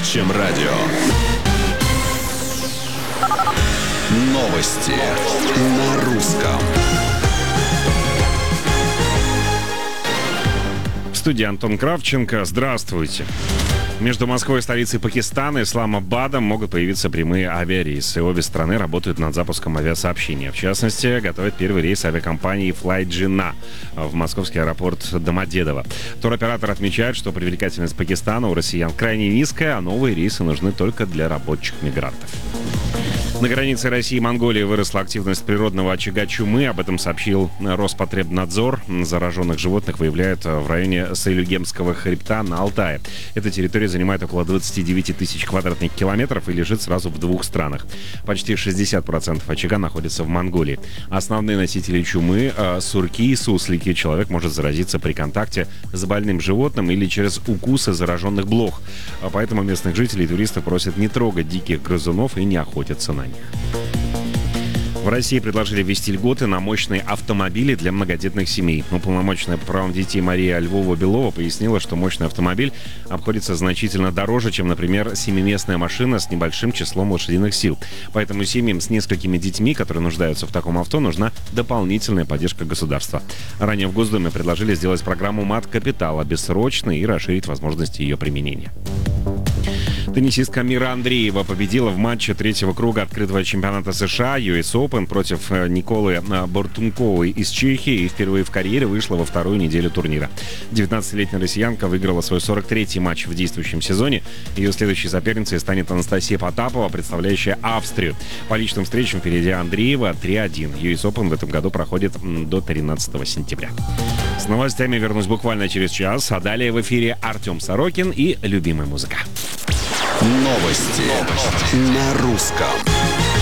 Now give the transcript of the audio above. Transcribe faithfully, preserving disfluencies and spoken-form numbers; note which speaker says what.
Speaker 1: чем радио. Новости на русском.
Speaker 2: В студии Антон Кравченко. Здравствуйте. Между Москвой и столицей Пакистана, Исламабадом, могут появиться прямые авиарейсы. Обе страны работают над запуском авиасообщения. В частности, готовят первый рейс авиакомпании FlyJina в московский аэропорт Домодедово. Туроператор отмечает, что привлекательность Пакистана у россиян крайне низкая, а новые рейсы нужны только для рабочих мигрантов. На границе России и Монголии выросла активность природного очага чумы. Об этом сообщил Роспотребнадзор. Зараженных животных выявляют в районе Сайлюгемского хребта на Алтае. Эта территория занимает около двадцать девять тысяч квадратных километров и лежит сразу в двух странах. Почти шестьдесят процентов очага находится в Монголии. Основные носители чумы – сурки и суслики. Человек может заразиться при контакте с больным животным или через укусы зараженных блох. Поэтому местных жителей и туристов просят не трогать диких грызунов и не охотиться на них. В России предложили ввести льготы на мощные автомобили для многодетных семей. Уполномоченная по правам детей Мария Львова-Белова пояснила, что мощный автомобиль обходится значительно дороже, чем, например, семиместная машина с небольшим числом лошадиных сил. Поэтому семьям с несколькими детьми, которые нуждаются в таком авто, нужна дополнительная поддержка государства. Ранее в Госдуме предложили сделать программу мат-капитала бессрочной и расширить возможности ее применения. Теннисистка Мира Андреева победила в матче третьего круга открытого чемпионата США ю эс Open против Николы Бортунковой из Чехии и впервые в карьере вышла во вторую неделю турнира. девятнадцатилетняя россиянка выиграла свой сорок третий матч в действующем сезоне. Ее следующей соперницей станет Анастасия Потапова, представляющая Австрию. По личным встречам впереди Андреева три один. ю эс Open в этом году проходит до тринадцатого сентября. С новостями вернусь буквально через час, а далее в эфире Артем Сорокин и любимая музыка.
Speaker 1: Новости, Новости. на русском.